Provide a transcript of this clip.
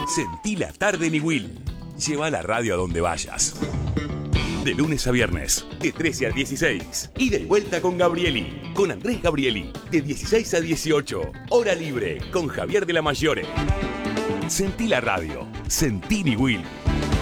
Sentí la tarde en Iguil. Lleva la radio a donde vayas. De lunes a viernes, de 13 a 16. Ida y vuelta con Gabrieli. Con Andrés Gabrieli. De 16 a 18. Hora libre con Javier de la Mayore. Sentí la radio. Sentí Iguil.